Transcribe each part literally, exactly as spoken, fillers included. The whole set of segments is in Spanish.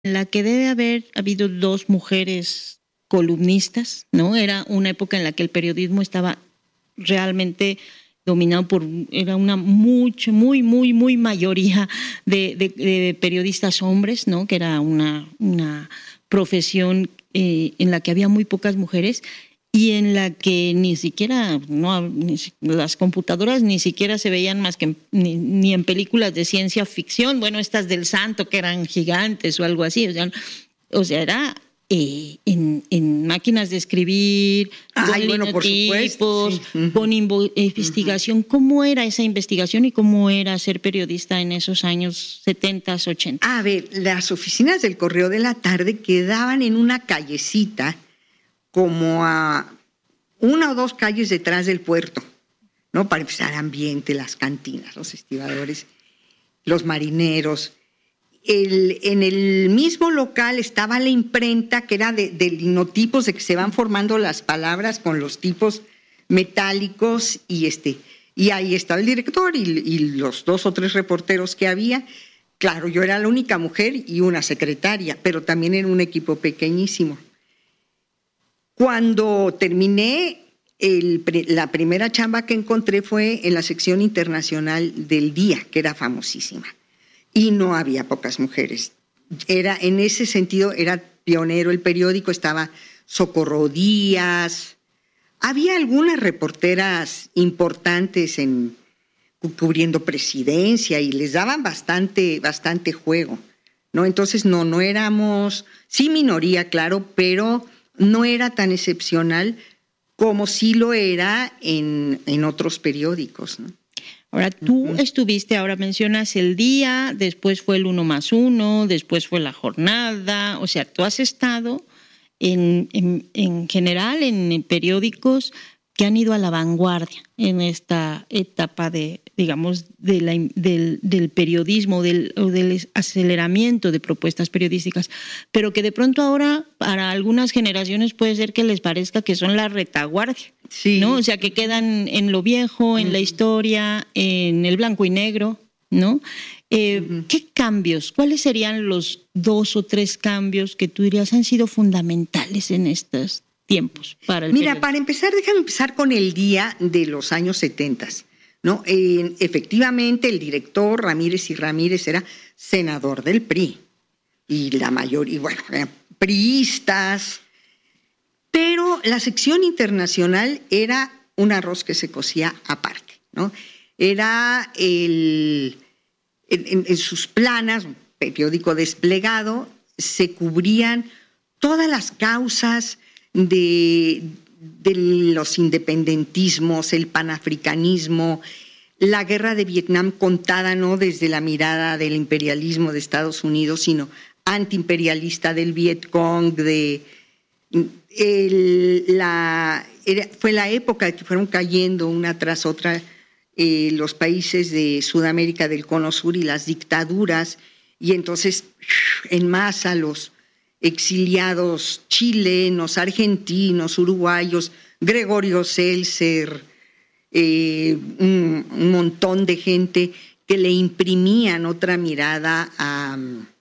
en la que debe haber habido dos mujeres columnistas, ¿no? Era una época en la que el periodismo estaba realmente dominado por, era una mucho, muy, muy, muy mayoría de, de, de periodistas hombres, ¿no? Que era una, una profesión eh, en la que había muy pocas mujeres y en la que ni siquiera, no, ni, las computadoras ni siquiera se veían más que en, ni, ni en películas de ciencia ficción, bueno, estas del Santo que eran gigantes o algo así, o sea, o sea era eh, en, en máquinas de escribir, Ay, con bueno, por linotipos, supuesto, sí. Uh-huh. con invo- investigación. Uh-huh. ¿Cómo era esa investigación y cómo era ser periodista en esos años setenta, ochenta? A ver, las oficinas del Correo de la Tarde quedaban en una callecita como a una o dos calles detrás del puerto, ¿no? Para empezar, ambiente, las cantinas, los estibadores, los marineros. El, en el mismo local estaba la imprenta que era de, de linotipos, de que se van formando las palabras con los tipos metálicos y este y ahí estaba el director y, y los dos o tres reporteros que había. Claro, yo era la única mujer y una secretaria, pero también era un equipo pequeñísimo. Cuando terminé, el, la primera chamba que encontré fue en la sección internacional del Día, que era famosísima. Y no había pocas mujeres. Era, en ese sentido, era pionero el periódico, estaba Socorro Díaz. Había algunas reporteras importantes en, cubriendo presidencia y les daban bastante, bastante juego, ¿no? Entonces, no, no éramos, sí minoría, claro, pero no era tan excepcional como sí lo era en, en otros periódicos, ¿no? Ahora, tú uh-huh. estuviste, ahora mencionas el Día, después fue el Uno más Uno, después fue la Jornada, o sea, tú has estado en, en, en general en periódicos que han ido a la vanguardia en esta etapa de, digamos, de la, del, del periodismo del, o del aceleramiento de propuestas periodísticas, pero que de pronto ahora para algunas generaciones puede ser que les parezca que son la retaguardia, sí. ¿no? O sea, que quedan en lo viejo, en uh-huh. la historia, en el blanco y negro, ¿no? Eh, uh-huh. ¿Qué cambios, cuáles serían los dos o tres cambios que tú dirías han sido fundamentales en estos tiempos para el Mira, periodismo? Para empezar, déjame empezar con el Día de los años setenta, ¿no? Eh, efectivamente, el director Ramírez y Ramírez era senador del P R I y la mayoría, bueno, eran priistas, pero la sección internacional era un arroz que se cocía aparte, ¿no? Era el, en, en sus planas, un periódico desplegado, se cubrían todas las causas de, de los independentismos, el panafricanismo, la guerra de Vietnam contada no desde la mirada del imperialismo de Estados Unidos, sino antiimperialista del Vietcong, de el, la, era, fue la época en que fueron cayendo una tras otra eh, los países de Sudamérica del Cono Sur y las dictaduras, y entonces en masa los exiliados chilenos, argentinos, uruguayos, Gregorio Seltzer, eh, un, un montón de gente que le imprimían otra mirada a,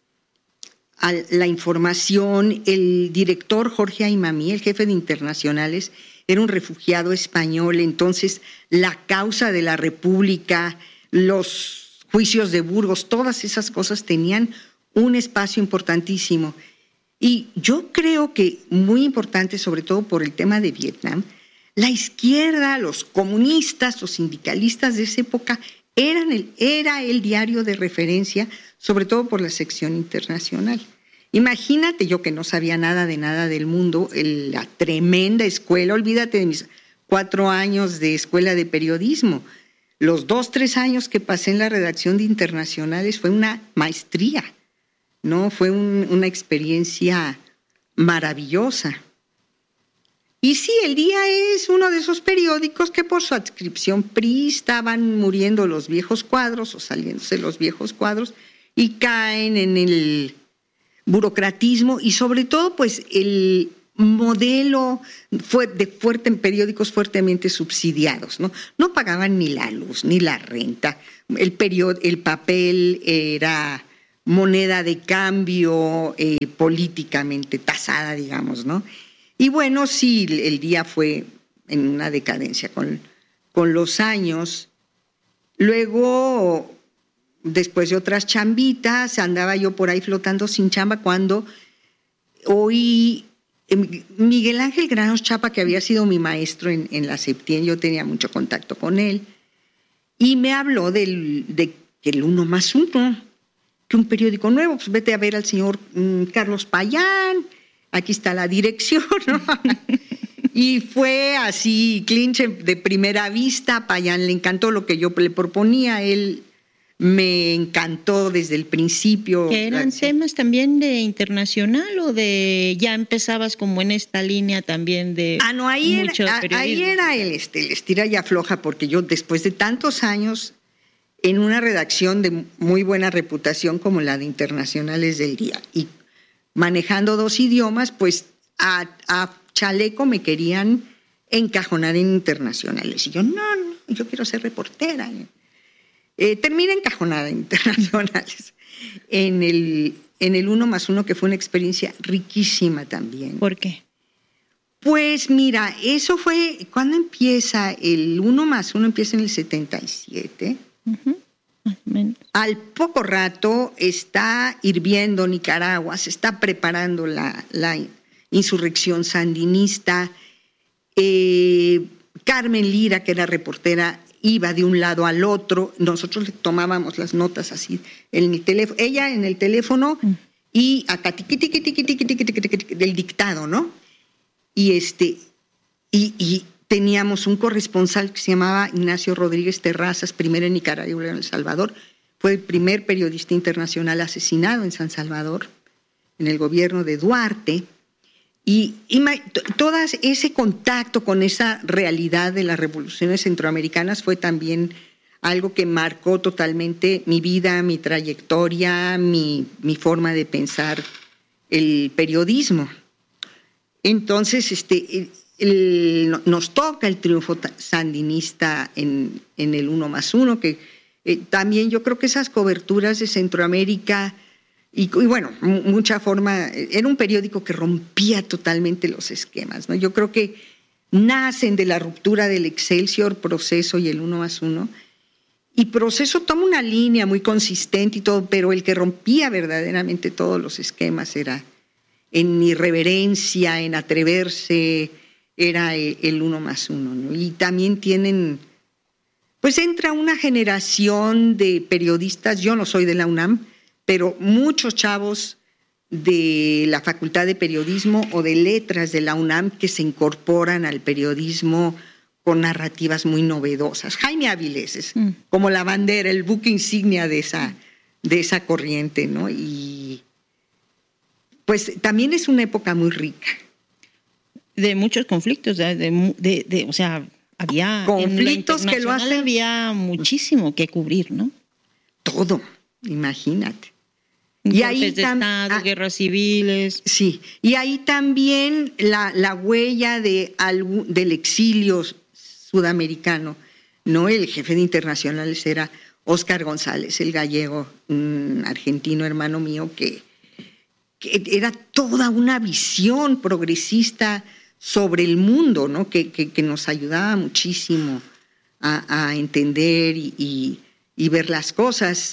a la información. El director Jorge Aymamí, el jefe de internacionales, era un refugiado español, entonces la causa de la República, los juicios de Burgos, todas esas cosas tenían un espacio importantísimo. Y yo creo que muy importante, sobre todo por el tema de Vietnam, la izquierda, los comunistas, los sindicalistas de esa época eran el, era el diario de referencia, sobre todo por la sección internacional. Imagínate, yo que no sabía nada de nada del mundo, el, la tremenda escuela, olvídate de mis cuatro años de escuela de periodismo, los dos, tres años que pasé en la redacción de internacionales fue una maestría. No, fue un, una experiencia maravillosa. Y sí, el Día es uno de esos periódicos que por su adscripción P R I estaban muriendo los viejos cuadros o saliéndose los viejos cuadros y caen en el burocratismo y sobre todo pues el modelo fue de fuerte en periódicos fuertemente subsidiados, ¿no? No pagaban ni la luz ni la renta, el, period, el papel era moneda de cambio eh, políticamente tasada, digamos, ¿no? Y bueno, sí, el día fue en una decadencia con, con los años. Luego, después de otras chambitas, andaba yo por ahí flotando sin chamba cuando oí Miguel Ángel Granos Chapa, que había sido mi maestro en, en la Septien, yo tenía mucho contacto con él, y me habló del, de que el uno más uno, que un periódico nuevo, pues vete a ver al señor um, Carlos Payán, aquí está la dirección, ¿no? Y fue así, clinch de primera vista. Payán le encantó lo que yo le proponía, él me encantó desde el principio. ¿Que eran temas también de internacional o de ya empezabas como en esta línea también de ah, no, ahí mucho era, periodismo? Ahí era el, este, el estira y afloja, porque yo después de tantos años en una redacción de muy buena reputación como la de Internacionales del Día y manejando dos idiomas, pues a, a chaleco me querían encajonar en internacionales. Y yo, no, no, yo quiero ser reportera. Eh, terminé encajonada en internacionales. En el, en el uno más uno, que fue una experiencia riquísima también. ¿Por qué? Pues mira, eso fue, ¿cuándo empieza? El uno más uno empieza en el setenta y siete. Uh-huh. Más o menos. Al poco rato está hirviendo Nicaragua, se está preparando la, la insurrección sandinista. Eh, Carmen Lira, que era reportera, iba de un lado al otro. Nosotros le tomábamos las notas así en el teléfono, ella en el teléfono mm. y acá tiqui, tiqui, tiqui, tiqui, tiqui, tiqui, tiqui, del dictado, ¿no? Y este y, y teníamos un corresponsal que se llamaba Ignacio Rodríguez Terrazas, primero en Nicaragua y luego en El Salvador. Fue el primer periodista internacional asesinado en San Salvador, en el gobierno de Duarte. Y, y todo ese contacto con esa realidad de las revoluciones centroamericanas fue también algo que marcó totalmente mi vida, mi trayectoria, mi, mi forma de pensar el periodismo. Entonces, este, el, nos toca el triunfo sandinista en, en el uno más uno, que eh, también yo creo que esas coberturas de Centroamérica y, y bueno, mucha forma, era un periódico que rompía totalmente los esquemas, ¿no? Yo creo que nacen de la ruptura del Excelsior, Proceso y el uno más uno, y Proceso toma una línea muy consistente y todo, pero el que rompía verdaderamente todos los esquemas era en irreverencia, en atreverse, era el uno más uno, ¿no? Y también tienen, pues entra una generación de periodistas, yo no soy de la UNAM, pero muchos chavos de la Facultad de Periodismo o de Letras de la UNAM que se incorporan al periodismo con narrativas muy novedosas. Jaime Avilés es mm. como la bandera, el buque insignia de esa, de esa corriente, ¿no? Y pues también es una época muy rica. De muchos conflictos, de, de, de, de, o sea, había conflictos que lo hacen. Había muchísimo que cubrir, ¿no? Todo, imagínate. Y ahí de tam- Estado, ah, guerras civiles. Sí, y ahí también la, la huella de algún, del exilio sudamericano, ¿no? El jefe de internacionales era Óscar González, el gallego, un argentino hermano mío, que, que era toda una visión progresista sobre el mundo, ¿no? Que, que, que nos ayudaba muchísimo a, a entender y, y, y ver las cosas.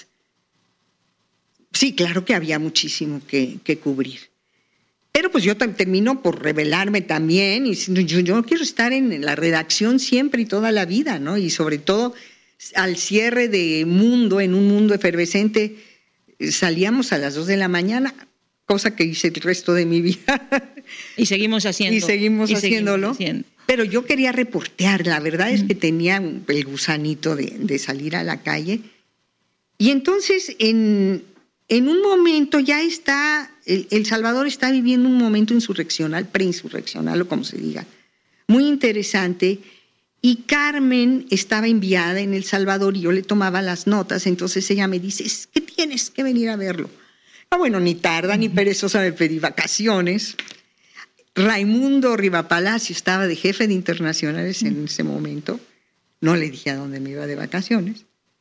Sí, claro que había muchísimo que, que cubrir. Pero pues yo t- termino por revelarme también y yo, yo quiero estar en la redacción siempre y toda la vida, ¿no? Y sobre todo al cierre de Mundo, en un mundo efervescente, salíamos a las dos de la mañana, cosa que hice el resto de mi vida. Y seguimos haciendo. Y seguimos y haciéndolo. Seguimos haciendo. Pero yo quería reportear, la verdad es que tenía el gusanito de, de salir a la calle. Y entonces en... En un momento ya está, el, el Salvador está viviendo un momento insurreccional, preinsurreccional o como se diga, muy interesante, y Carmen estaba enviada en El Salvador y yo le tomaba las notas, entonces ella me dice, es que tienes que venir a verlo. Ah, bueno, ni tarda ni perezosa me pedí vacaciones. Raimundo Rivapalacio estaba de jefe de internacionales en ese momento, no le dije a dónde me iba de vacaciones.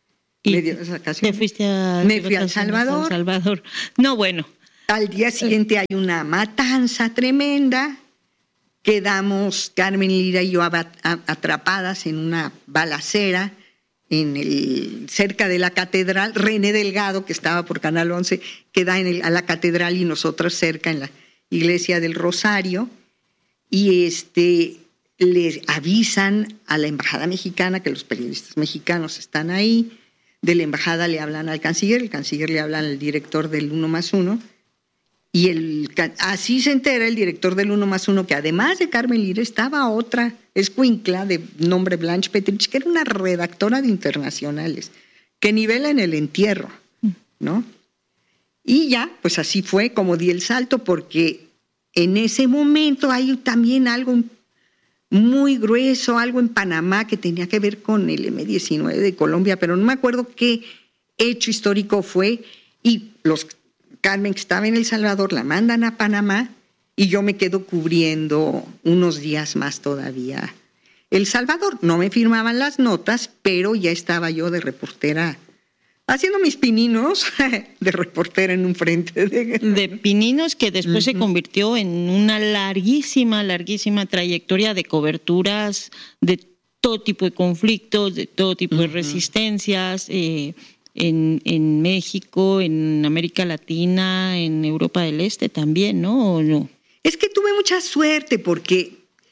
¿Y te fuiste a, me fui al Salvador. Salvador? No, bueno. Al día siguiente hay una matanza tremenda. Quedamos, Carmen Lira y yo, atrapadas en una balacera en el, cerca de la catedral. René Delgado, que estaba por Canal once, queda en el, a la catedral y nosotros cerca en la iglesia del Rosario. Y este, le avisan a la embajada mexicana que los periodistas mexicanos están ahí. De la embajada le hablan al canciller, el canciller le habla al director del Uno más Uno. Y el, así se entera el director del Uno más Uno que además de Carmen Lira estaba otra escuincla de nombre Blanche Petrich, que era una redactora de Internacionales, que nivela en el entierro, ¿no? Y ya, pues así fue como di el salto, porque en ese momento hay también algo muy grueso, algo en Panamá que tenía que ver con el eme diecinueve de Colombia, pero no me acuerdo qué hecho histórico fue, y los Carmen, que estaba en El Salvador, la mandan a Panamá y yo me quedo cubriendo unos días más todavía El Salvador. No me firmaban las notas, pero ya estaba yo de reportera, haciendo mis pininos de reportera en un frente de guerra. De pininos que después uh-huh. se convirtió en una larguísima, larguísima trayectoria de coberturas de todo tipo de conflictos, de todo tipo uh-huh. de resistencias, eh, En, en México, en América Latina, en Europa del Este también, ¿no? ¿O no? Es que tuve mucha suerte porque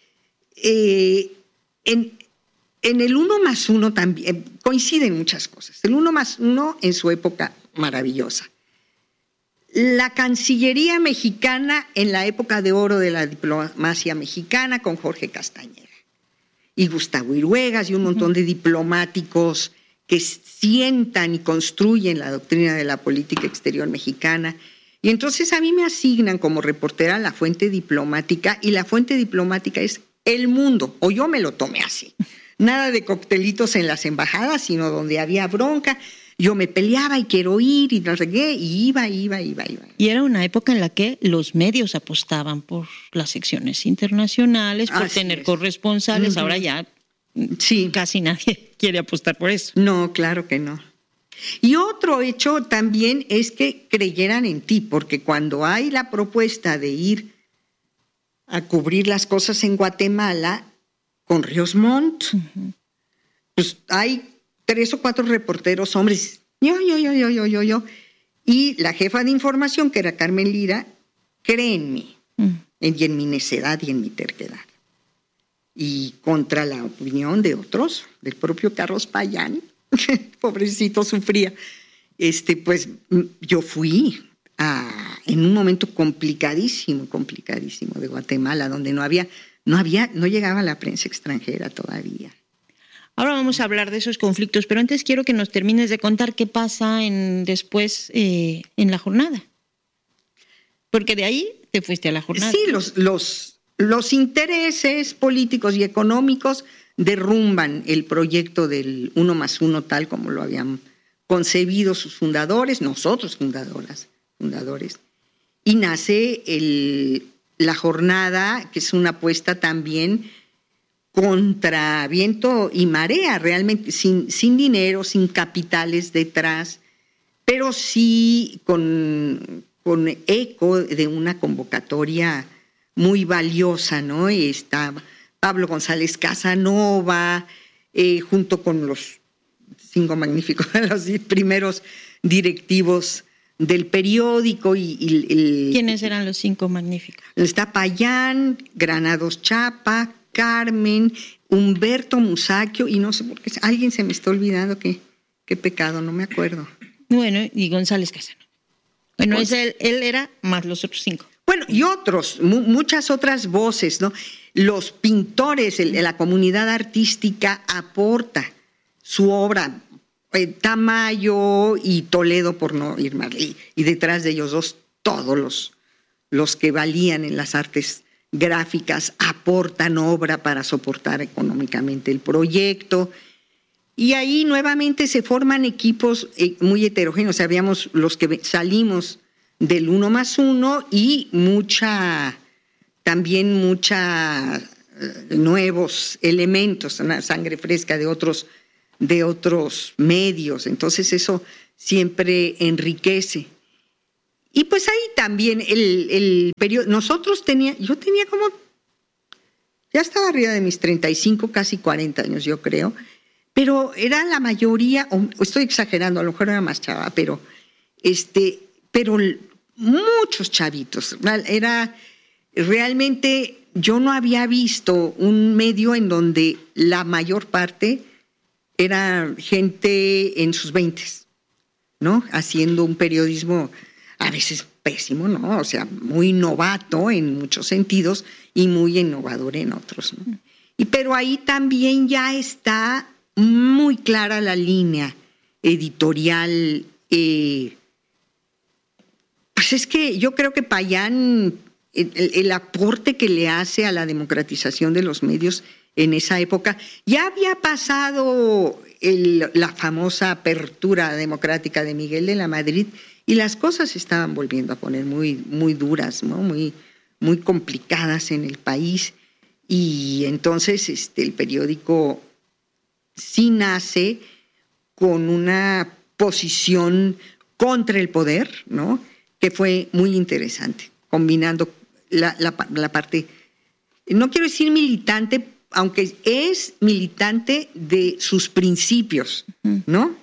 eh, en, en el Uno más Uno también coinciden muchas cosas. El Uno más Uno en su época maravillosa. La Cancillería mexicana en la época de oro de la diplomacia mexicana con Jorge Castañeda y Gustavo Iruegas y un montón uh-huh. de diplomáticos que sientan y construyen la doctrina de la política exterior mexicana. Y entonces a mí me asignan como reportera la fuente diplomática, y la fuente diplomática es El Mundo, o yo me lo tomé así. Nada de coctelitos en las embajadas, sino donde había bronca. Yo me peleaba y quiero ir y no sé qué, y iba, iba, iba, iba. Y era una época en la que los medios apostaban por las secciones internacionales, por así tener es. corresponsales, uh-huh. ahora ya sí. casi nadie quiere apostar por eso. No, claro que no. Y otro hecho también es que creyeran en ti, porque cuando hay la propuesta de ir a cubrir las cosas en Guatemala con Ríos Montt, uh-huh. pues hay tres o cuatro reporteros hombres, yo, yo, yo, yo, yo, yo, yo, y la jefa de información, que era Carmen Lira, cree en mí, uh-huh. en, y en mi necedad y en mi terquedad. Y contra la opinión de otros, del propio Carlos Payán, pobrecito sufría, este, pues yo fui a, en un momento complicadísimo, complicadísimo de Guatemala, donde no había, no había, no llegaba la prensa extranjera todavía. Ahora vamos a hablar de esos conflictos, pero antes quiero que nos termines de contar qué pasa en, después eh, en la jornada. Porque de ahí te fuiste a la jornada. Sí, los... los Los intereses políticos y económicos derrumban el proyecto del Uno más Uno tal como lo habían concebido sus fundadores, nosotros fundadoras, fundadores, y nace el, la jornada, que es una apuesta también contra viento y marea, realmente sin, sin dinero, sin capitales detrás, pero sí con, con eco de una convocatoria muy valiosa, ¿no? Está Pablo González Casanova, eh, junto con los cinco magníficos, los primeros directivos del periódico. Y, y el, ¿Quiénes eran los cinco magníficos? Está Payán, Granados Chapa, Carmen, Humberto Musacchio, y no sé por qué, alguien se me está olvidando, qué, qué pecado, no me acuerdo. Bueno, y González Casanova. Bueno, es él, él era más los otros cinco. Bueno, y otros, mu- muchas otras voces, ¿no? Los pintores, el, la comunidad artística aporta su obra, eh, Tamayo y Toledo, por no ir más, y, y detrás de ellos dos, todos los, los que valían en las artes gráficas aportan obra para soportar económicamente el proyecto. Y ahí nuevamente se forman equipos eh, muy heterogéneos. Habíamos los que salimos del Uno más Uno y mucha, también mucha uh, nuevos elementos, una sangre fresca de otros, de otros medios. Entonces eso siempre enriquece. Y pues ahí también el, el periodo, nosotros tenía, yo tenía como, ya estaba arriba de mis treinta y cinco, casi cuarenta años yo creo, pero era la mayoría, o estoy exagerando, a lo mejor era más chava, pero, este, pero muchos chavitos. Era realmente, yo no había visto un medio en donde la mayor parte era gente en sus veintes, ¿no? Haciendo un periodismo a veces pésimo, ¿no? O sea, muy novato en muchos sentidos y muy innovador en otros, ¿no? Y, pero ahí también ya está muy clara la línea editorial. Eh, pues es que yo creo que Payán, el, el aporte que le hace a la democratización de los medios en esa época, ya había pasado el, la famosa apertura democrática de Miguel de la Madrid, y las cosas se estaban volviendo a poner muy, muy duras, ¿no? muy, muy complicadas en el país. Y entonces este, el periódico sí nace con una posición contra el poder, ¿no? Que fue muy interesante, combinando la, la, la parte, no quiero decir militante, aunque es militante de sus principios, ¿no?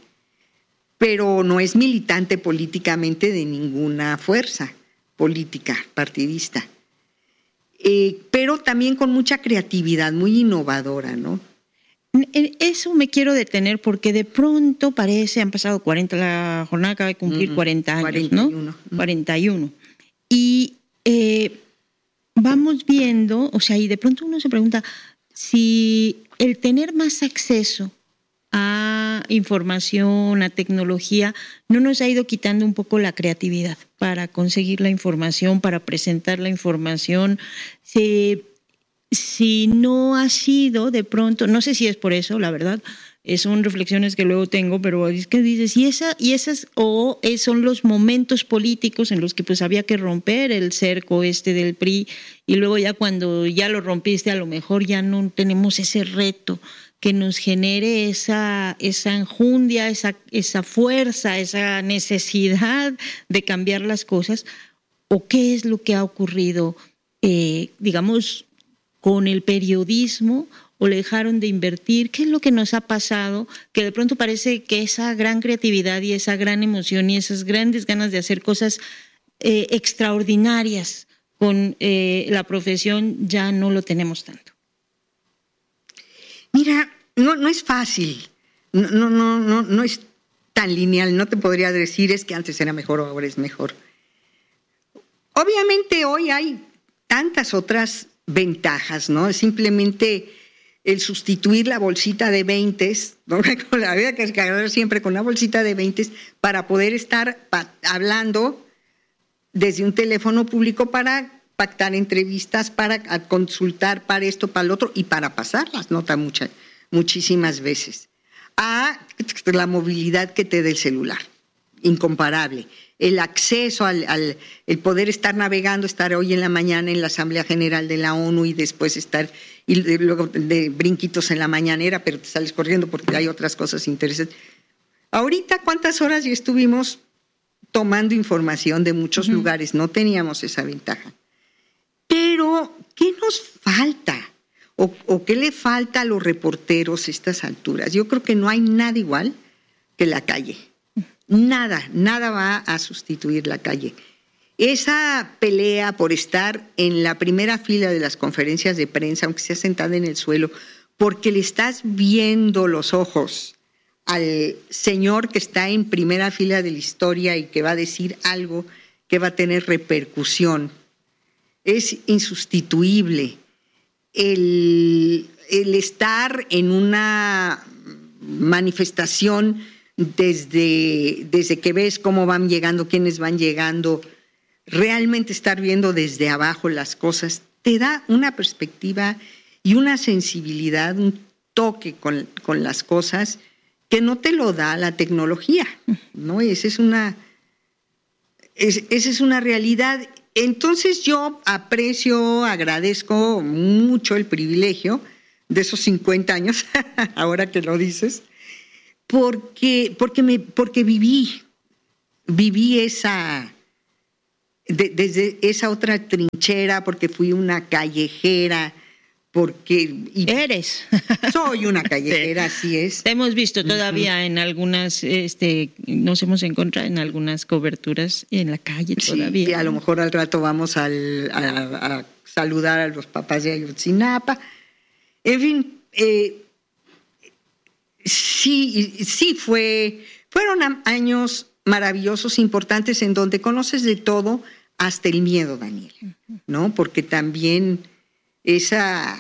Pero no es militante políticamente de ninguna fuerza política partidista. Eh, pero también con mucha creatividad, muy innovadora, ¿no? En eso me quiero detener porque de pronto parece, han pasado cuarenta, la jornada acaba de cumplir uh-huh. cuarenta años, cuarenta y uno, ¿no? Uh-huh. cuarenta y uno. Y eh, vamos viendo, o sea, y de pronto uno se pregunta si el tener más acceso a información, a tecnología, no nos ha ido quitando un poco la creatividad para conseguir la información, para presentar la información. Si, si no ha sido de pronto, no sé si es por eso, la verdad, son reflexiones que luego tengo, pero es que dices, y, esa, y esas o son los momentos políticos en los que pues había que romper el cerco este del P R I, y luego ya cuando ya lo rompiste, a lo mejor ya no tenemos ese reto que nos genere esa, esa enjundia, esa, esa fuerza, esa necesidad de cambiar las cosas. ¿O qué es lo que ha ocurrido, eh, digamos, con el periodismo? ¿O le dejaron de invertir? ¿Qué es lo que nos ha pasado? Que de pronto parece que esa gran creatividad y esa gran emoción y esas grandes ganas de hacer cosas eh, extraordinarias con eh, la profesión ya no lo tenemos tanto. Mira, no, no es fácil, no, no, no, no, no es tan lineal, no te podría decir es que antes era mejor o ahora es mejor. Obviamente hoy hay tantas otras ventajas, ¿no? Simplemente el sustituir la bolsita de veintes, ¿no? La vida que cargar siempre con la bolsita de veintes para poder estar pa- hablando desde un teléfono público para pactar entrevistas, para consultar, para esto, para lo otro y para pasarlas, nota muchas, muchísimas veces. A la movilidad que te da el celular, incomparable. El acceso al, al el poder estar navegando, estar hoy en la mañana en la Asamblea General de la ONU y después estar y luego de brinquitos en la mañanera, pero te sales corriendo porque hay otras cosas interesantes. Ahorita, ¿cuántas horas ya estuvimos tomando información de muchos uh-huh. lugares? No teníamos esa ventaja. Pero, ¿qué nos falta? ¿O, o qué le falta a los reporteros a estas alturas? Yo creo que no hay nada igual que la calle. Nada, nada va a sustituir la calle. Esa pelea por estar en la primera fila de las conferencias de prensa, aunque sea sentada en el suelo, porque le estás viendo los ojos al señor que está en primera fila de la historia y que va a decir algo que va a tener repercusión, es insustituible. El, el estar en una manifestación desde, desde que ves cómo van llegando, quiénes van llegando, realmente estar viendo desde abajo las cosas, te da una perspectiva y una sensibilidad, un toque con, con las cosas que no te lo da la tecnología, ¿no? Esa es una, es, esa es una realidad. Entonces yo aprecio, agradezco mucho el privilegio de esos cincuenta años, ahora que lo dices, porque, porque, me, porque viví, viví esa, de, desde esa otra trinchera, porque fui una callejera, porque... Y Eres. Soy una callejera, sí. Así es. Te hemos visto todavía uh-huh. en algunas, este, nos hemos encontrado en algunas coberturas en la calle todavía. Sí, a lo mejor al rato vamos al, a, a saludar a los papás de Ayotzinapa. En fin, eh, sí, sí fue, fueron años maravillosos, importantes, en donde conoces de todo, hasta el miedo, Daniel, ¿no? Porque también esa,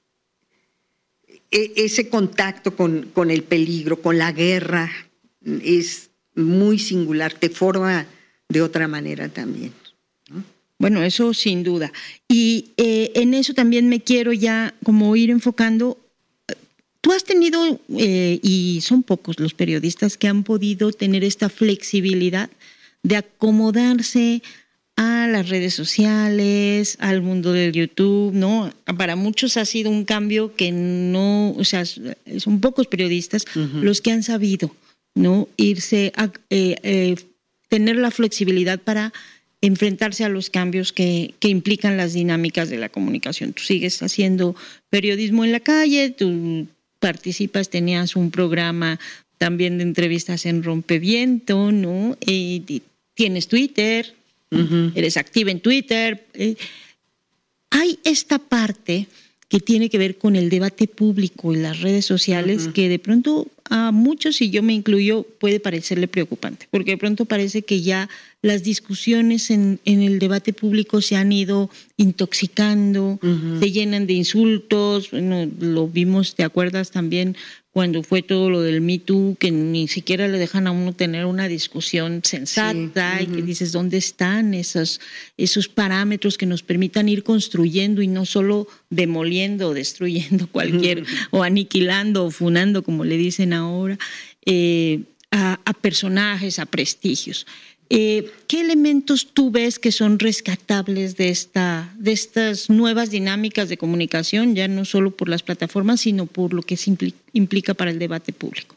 ese contacto con, con el peligro, con la guerra, es muy singular, te forma de otra manera también, ¿no? Bueno, eso sin duda. Y eh, en eso también me quiero ya como ir enfocando. Tú has tenido, eh, y son pocos los periodistas que han podido tener esta flexibilidad de acomodarse a las redes sociales, al mundo del YouTube, ¿no? Para muchos ha sido un cambio que no, o sea, son pocos periodistas uh-huh. los que han sabido, ¿no? Irse a eh, eh, tener la flexibilidad para enfrentarse a los cambios que, que implican las dinámicas de la comunicación. Tú sigues haciendo periodismo en la calle, tú participas, tenías un programa también de entrevistas en Rompeviento, ¿no? Y tienes Twitter, uh-huh. eres activa en Twitter. Eh, hay esta parte que tiene que ver con el debate público y las redes sociales uh-huh. que de pronto a muchos, y yo me incluyo, puede parecerle preocupante, porque de pronto parece que ya las discusiones en, en el debate público se han ido intoxicando, uh-huh. se llenan de insultos. Bueno, lo vimos, ¿te acuerdas también cuando fue todo lo del Me Too, que ni siquiera le dejan a uno tener una discusión sensata, sí. uh-huh. y que dices, ¿dónde están esos, esos parámetros que nos permitan ir construyendo y no solo demoliendo o destruyendo cualquier, uh-huh. o aniquilando o funando, como le dicen ahora, eh, a, a personajes, a prestigios? Eh, ¿Qué elementos tú ves que son rescatables de, esta, de estas nuevas dinámicas de comunicación, ya no solo por las plataformas, sino por lo que se implica, implica para el debate público?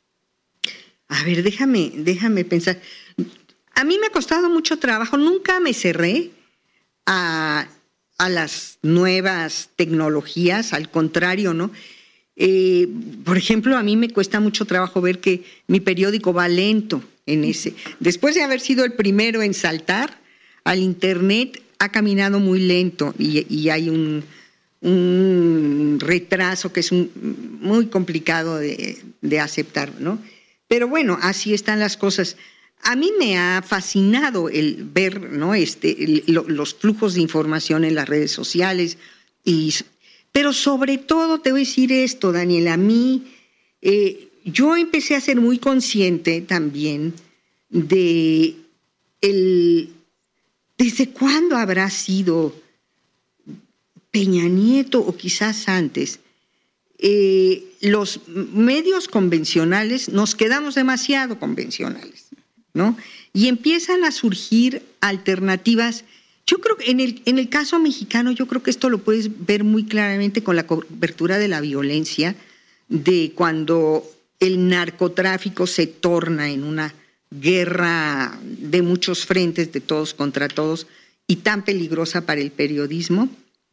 A ver, déjame, déjame pensar. A mí me ha costado mucho trabajo, nunca me cerré a, a las nuevas tecnologías, al contrario, ¿no? Eh, por ejemplo, a mí me cuesta mucho trabajo ver que mi periódico va lento en ese. Después de haber sido el primero en saltar al Internet, ha caminado muy lento y, y hay un, un retraso que es un, muy complicado de, de aceptar, ¿no? Pero bueno, así están las cosas. A mí me ha fascinado el ver, ¿no? este, el, lo, los flujos de información en las redes sociales, y, pero sobre todo te voy a decir esto, Daniel, a mí... Eh, Yo empecé a ser muy consciente también de el, desde cuándo habrá sido Peña Nieto o quizás antes, eh, los medios convencionales, nos quedamos demasiado convencionales, ¿no? Y empiezan a surgir alternativas. Yo creo que en el, en el caso mexicano, yo creo que esto lo puedes ver muy claramente con la cobertura de la violencia, de cuando el narcotráfico se torna en una guerra de muchos frentes, de todos contra todos, y tan peligrosa para el periodismo.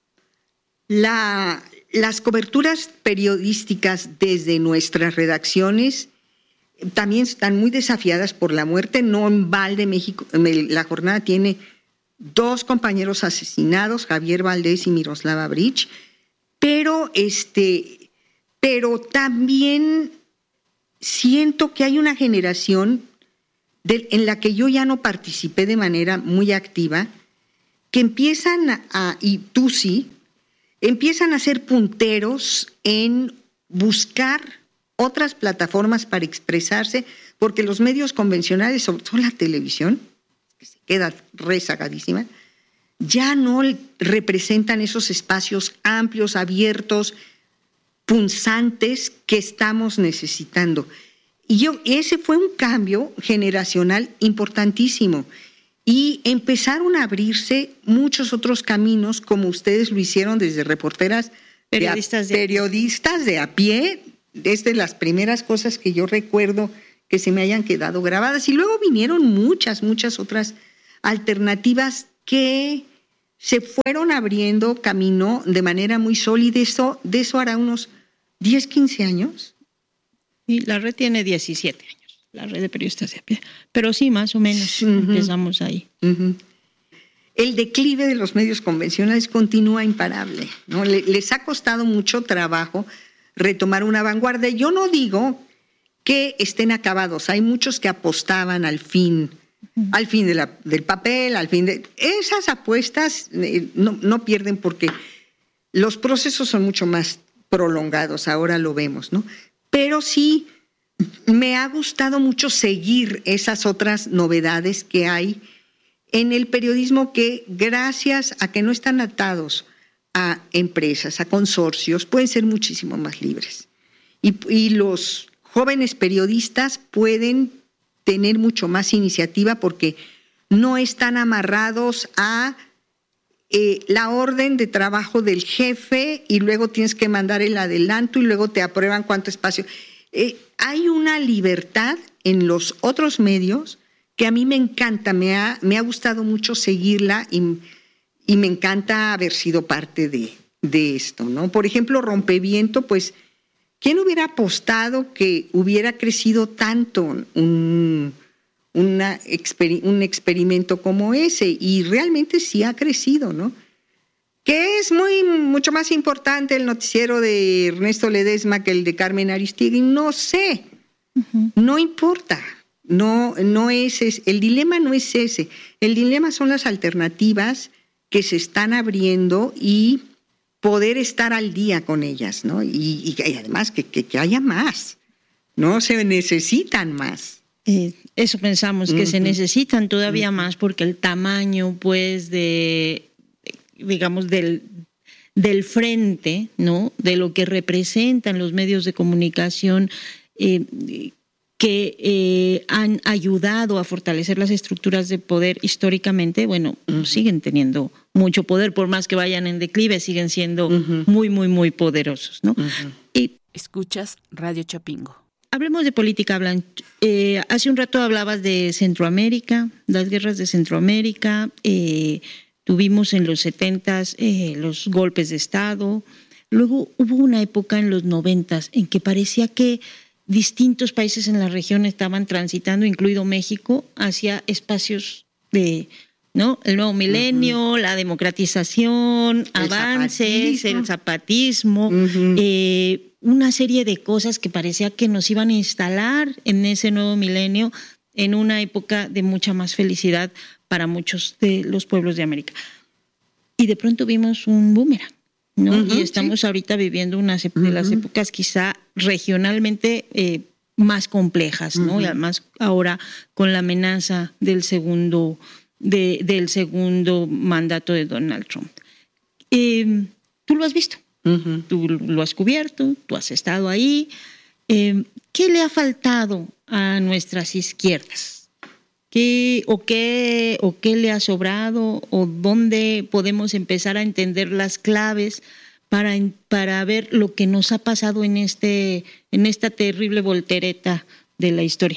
La, las coberturas periodísticas desde nuestras redacciones también están muy desafiadas por la muerte. No en balde México, La Jornada tiene dos compañeros asesinados, Javier Valdés y Miroslava Bridge, pero, este, pero también siento que hay una generación de, en la que yo ya no participé de manera muy activa, que empiezan a, y tú sí, empiezan a ser punteros en buscar otras plataformas para expresarse, porque los medios convencionales, sobre todo la televisión, que se queda rezagadísima, ya no representan esos espacios amplios, abiertos, punzantes que estamos necesitando. Y yo, ese fue un cambio generacional importantísimo. Y empezaron a abrirse muchos otros caminos, como ustedes lo hicieron desde reporteras, periodistas de a, de, periodistas de a pie, es de las primeras cosas que yo recuerdo que se me hayan quedado grabadas. Y luego vinieron muchas, muchas otras alternativas que se fueron abriendo camino de manera muy sólida. Eso, de eso hará unos diez, quince años. Y la red tiene diecisiete años, la red de periodistas de a pie. Pero sí, más o menos, uh-huh. empezamos ahí. Uh-huh. El declive de los medios convencionales continúa imparable, ¿no? Les ha costado mucho trabajo retomar una vanguardia. Yo no digo que estén acabados. Hay muchos que apostaban al fin, uh-huh. al fin de la, del papel, al fin de... Esas apuestas eh, no, no pierden porque los procesos son mucho más prolongados, ahora lo vemos, ¿no? Pero sí me ha gustado mucho seguir esas otras novedades que hay en el periodismo que, gracias a que no están atados a empresas, a consorcios, pueden ser muchísimo más libres. Y, y los jóvenes periodistas pueden tener mucho más iniciativa porque no están amarrados a eh, la orden de trabajo del jefe y luego tienes que mandar el adelanto y luego te aprueban cuánto espacio. Eh, hay una libertad en los otros medios que a mí me encanta, me ha, me ha gustado mucho seguirla y, y me encanta haber sido parte de, de esto, ¿no? Por ejemplo, Rompeviento, pues, ¿quién hubiera apostado que hubiera crecido tanto un, una, un experimento como ese? Y realmente sí ha crecido, ¿no? Que es muy, mucho más importante el noticiero de Ernesto Ledesma que el de Carmen Aristegui, no sé, uh-huh. no importa. No, no es ese. El dilema no es ese. El dilema son las alternativas que se están abriendo y poder estar al día con ellas, ¿no? Y, y además que, que, que haya más, ¿no? Se necesitan más. Eh, eso pensamos, que uh-huh. se necesitan todavía uh-huh. más porque el tamaño, pues, de, digamos, del, del frente, ¿no? De lo que representan los medios de comunicación, eh, que eh, han ayudado a fortalecer las estructuras de poder históricamente, bueno, uh-huh. siguen teniendo mucho poder, por más que vayan en declive, siguen siendo uh-huh. muy, muy, muy poderosos, ¿no? Uh-huh. Y escuchas Radio Chapingo. Hablemos de política, Blanche. Eh, hace un rato hablabas de Centroamérica, las guerras de Centroamérica, eh, tuvimos en los setentas eh, los golpes de Estado, luego hubo una época en los noventas en que parecía que distintos países en la región estaban transitando, incluido México, hacia espacios de, ¿no? El nuevo milenio, uh-huh. la democratización, el avances, zapatismo. el zapatismo, uh-huh. eh, una serie de cosas que parecía que nos iban a instalar en ese nuevo milenio en una época de mucha más felicidad para muchos de los pueblos de América. Y de pronto vimos un boomerang, ¿no? Uh-huh, y estamos sí. ahorita viviendo unas de uh-huh. las épocas quizá regionalmente eh, más complejas, ¿no? Uh-huh. Y además ahora con la amenaza del segundo, de, del segundo mandato de Donald Trump. Eh, tú lo has visto, uh-huh. tú lo has cubierto, tú has estado ahí. Eh, ¿Qué le ha faltado a nuestras izquierdas? ¿Qué, o, qué, ¿O qué le ha sobrado? ¿O dónde podemos empezar a entender las claves para, para ver lo que nos ha pasado en, este, en esta terrible voltereta de la historia?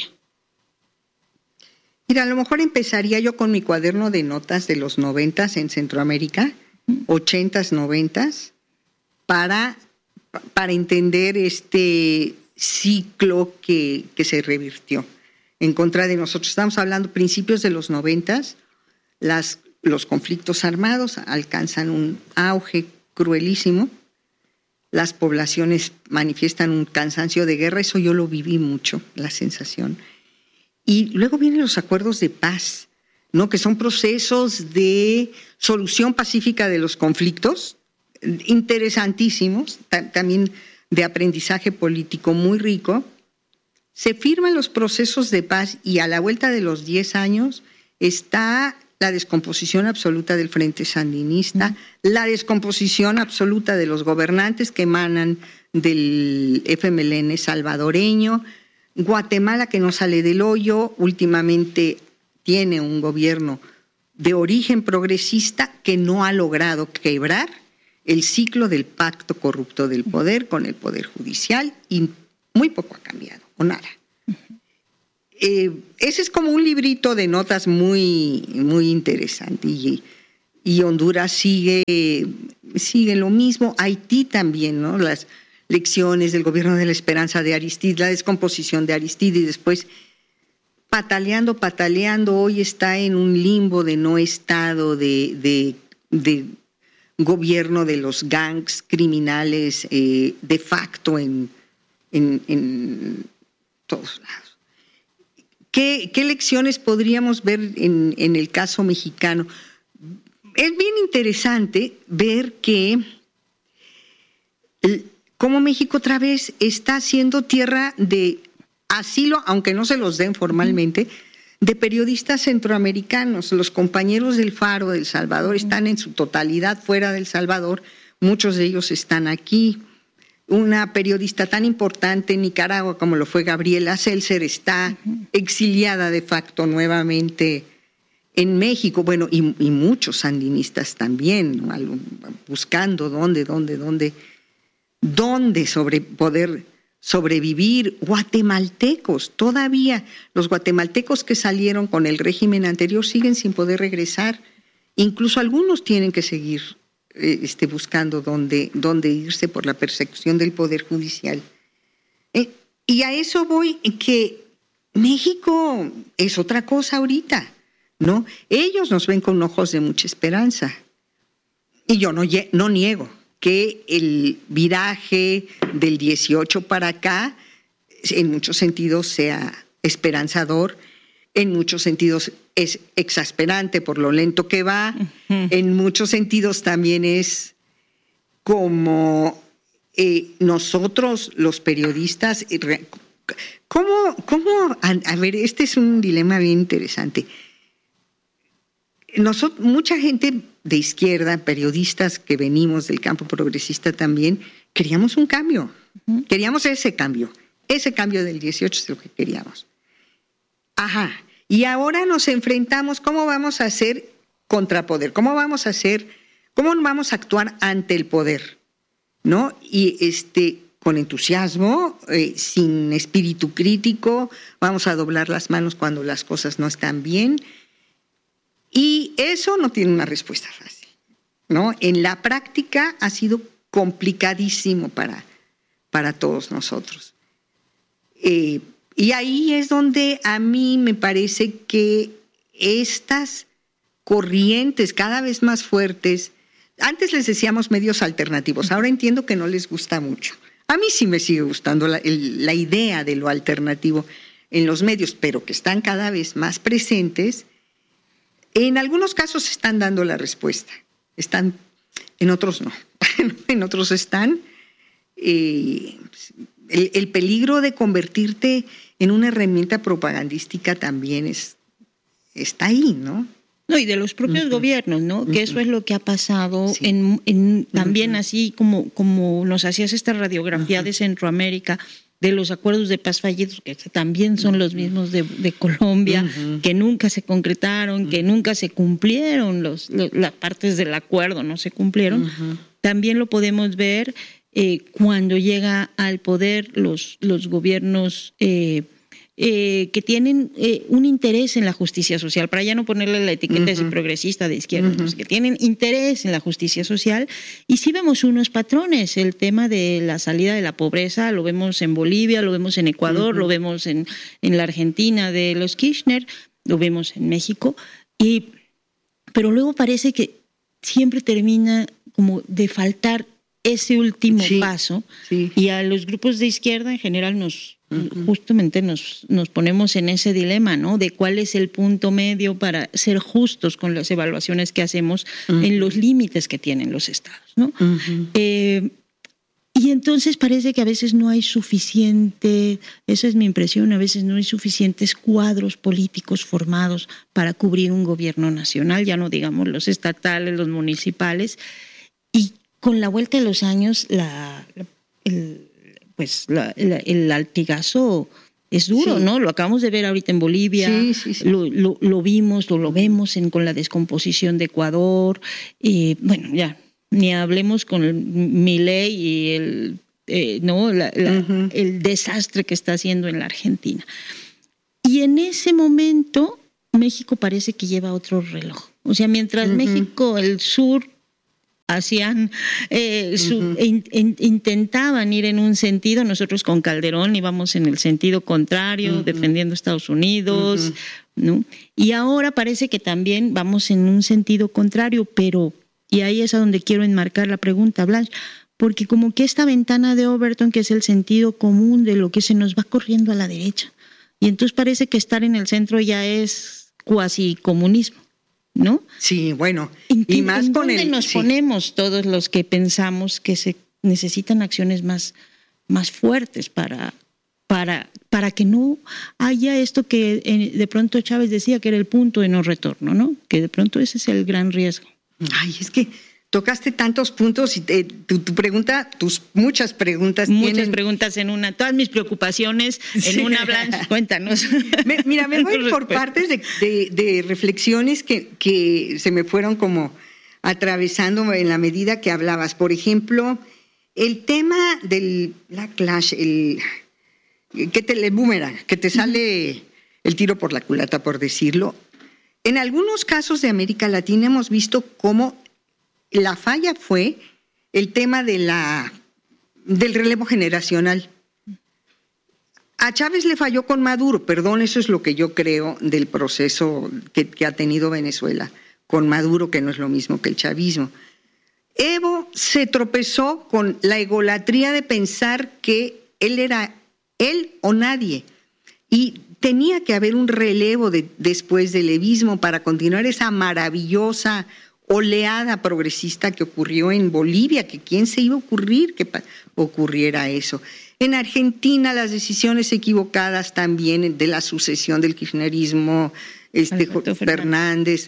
Mira, a lo mejor empezaría yo con mi cuaderno de notas de los noventas en Centroamérica, ochentas, noventas, para, para entender este ciclo que, que se revirtió en contra de nosotros. Estamos hablando principios de los noventas, las, los conflictos armados alcanzan un auge cruelísimo, las poblaciones manifiestan un cansancio de guerra, eso yo lo viví mucho, la sensación. Y luego vienen los acuerdos de paz, ¿no? Que son procesos de solución pacífica de los conflictos, interesantísimos, también de aprendizaje político muy rico. Se firman los procesos de paz y a la vuelta de los diez años está la descomposición absoluta del Frente Sandinista, mm. la descomposición absoluta de los gobernantes que emanan del F M L N salvadoreño, Guatemala que no sale del hoyo, últimamente tiene un gobierno de origen progresista que no ha logrado quebrar el ciclo del pacto corrupto del poder con el Poder Judicial y muy poco ha cambiado, o nada. Uh-huh. Eh, ese es como un librito de notas muy, muy interesante. Y, y Honduras sigue, sigue lo mismo. Haití también, ¿no? Las lecciones del gobierno de la esperanza de Aristide, la descomposición de Aristide, y después pataleando, pataleando. Hoy está en un limbo de no estado, de, de, de gobierno de los gangs criminales eh, de facto en, en, en todos lados. ¿Qué, ¿Qué lecciones podríamos ver en, en el caso mexicano? Es bien interesante ver que el, cómo México otra vez está siendo tierra de asilo, aunque no se los den formalmente, de periodistas centroamericanos. Los compañeros del Faro de El Salvador están en su totalidad fuera de El Salvador, muchos de ellos están aquí. Una periodista tan importante en Nicaragua como lo fue Gabriela Seltzer está uh-huh. exiliada de facto nuevamente en México. Bueno, y, y muchos sandinistas también, ¿no? Buscando dónde, dónde, dónde, dónde sobre poder sobrevivir. Guatemaltecos, todavía los guatemaltecos que salieron con el régimen anterior siguen sin poder regresar. Incluso algunos tienen que seguir Este, buscando dónde, dónde irse por la persecución del Poder Judicial. Eh, y a eso voy, que México es otra cosa ahorita, ¿no? Ellos nos ven con ojos de mucha esperanza. Y yo no, no niego que el viraje del dieciocho para acá, en muchos sentidos, sea esperanzador, en muchos sentidos es exasperante por lo lento que va, uh-huh. en muchos sentidos también es como eh, nosotros los periodistas, ¿cómo, cómo, a, a ver, este es un dilema bien interesante. Nosotros, mucha gente de izquierda, periodistas que venimos del campo progresista también, queríamos un cambio, uh-huh. queríamos ese cambio, ese cambio del dieciocho es lo que queríamos. Ajá. Y ahora nos enfrentamos, ¿cómo vamos a hacer contrapoder? ¿Cómo vamos a hacer, cómo vamos a actuar ante el poder? ¿No? Y este, con entusiasmo, eh, sin espíritu crítico, vamos a doblar las manos cuando las cosas no están bien. Y eso no tiene una respuesta fácil, ¿no? En la práctica ha sido complicadísimo para, para todos nosotros. Eh, Y ahí es donde a mí me parece que estas corrientes cada vez más fuertes, antes les decíamos medios alternativos, ahora entiendo que no les gusta mucho. A mí sí me sigue gustando la, el, la idea de lo alternativo en los medios, pero que están cada vez más presentes. En algunos casos están dando la respuesta, están, en otros no, en otros están. Eh, el, el peligro de convertirte en una herramienta propagandística también es, está ahí, ¿no? No, y de los propios uh-huh. gobiernos, ¿no? Uh-huh. Que eso es lo que ha pasado sí. en, en también uh-huh. así como, como nos hacías esta radiografía uh-huh. de Centroamérica, de los acuerdos de paz fallidos, que también son los mismos de, de Colombia, uh-huh. que nunca se concretaron, uh-huh. que nunca se cumplieron, los, los, las partes del acuerdo no se cumplieron. Uh-huh. También lo podemos ver Eh, cuando llega al poder los, los gobiernos eh, eh, que tienen eh, un interés en la justicia social, para ya no ponerle la etiqueta uh-huh. de progresista de izquierda, uh-huh. pues, que tienen interés en la justicia social. Y sí vemos unos patrones, el tema de la salida de la pobreza, lo vemos en Bolivia, lo vemos en Ecuador, uh-huh. lo vemos en, en la Argentina de los Kirchner, lo vemos en México, y, pero luego parece que siempre termina como de faltar ese último sí, paso sí. y a los grupos de izquierda en general nos uh-huh. justamente nos, nos ponemos en ese dilema, ¿no? De cuál es el punto medio para ser justos con las evaluaciones que hacemos uh-huh. en los límites que tienen los estados, ¿no? Uh-huh. Eh, y entonces parece que a veces no hay suficiente, esa es mi impresión, a veces no hay suficientes cuadros políticos formados para cubrir un gobierno nacional, ya no digamos los estatales, los municipales, y con la vuelta de los años, la, el, pues la, la, el latigazo es duro, sí. ¿no? Lo acabamos de ver ahorita en Bolivia, sí, sí, sí. Lo, lo, lo vimos, lo, lo vemos en, con la descomposición de Ecuador, y bueno, ya, ni hablemos con el Milei y el eh, ¿no? La, la, uh-huh. el desastre que está haciendo en la Argentina. Y en ese momento México parece que lleva otro reloj. O sea, mientras uh-huh. México, el sur, hacían eh, su, uh-huh. in, in, intentaban ir en un sentido, nosotros con Calderón íbamos en el sentido contrario, uh-huh. defendiendo a Estados Unidos, uh-huh. ¿no? Y ahora parece que también vamos en un sentido contrario, pero, y ahí es a donde quiero enmarcar la pregunta, Blanche, porque como que esta ventana de Overton, que es el sentido común de lo que se nos va corriendo a la derecha, y entonces parece que estar en el centro ya es cuasi comunismo, ¿no? Sí, bueno, ¿En y más ¿en con dónde el, nos sí. ponemos todos los que pensamos que se necesitan acciones más, más fuertes para, para, para que no haya esto que de pronto Chávez decía que era el punto de no retorno, ¿no? Que de pronto ese es el gran riesgo. Ay, es que tocaste tantos puntos y te, tu, tu pregunta, tus muchas preguntas Muchas tienen... preguntas en una, todas mis preocupaciones en sí. una, Blanche, cuéntanos. Me, mira, me voy por partes de, de, de reflexiones que, que se me fueron como atravesando en la medida que hablabas. Por ejemplo, el tema del backlash, el, que te, el boomerang, que te sale el tiro por la culata, por decirlo. En algunos casos de América Latina hemos visto cómo la falla fue el tema de la, del relevo generacional. A Chávez le falló con Maduro, perdón, eso es lo que yo creo del proceso que, que ha tenido Venezuela con Maduro, que no es lo mismo que el chavismo. Evo se tropezó con la egolatría de pensar que él era él o nadie, y tenía que haber un relevo de, después del evismo para continuar esa maravillosa oleada progresista que ocurrió en Bolivia, que quién se iba a ocurrir que ocurriera eso. En Argentina las decisiones equivocadas también de la sucesión del kirchnerismo, este Fernández, Fernández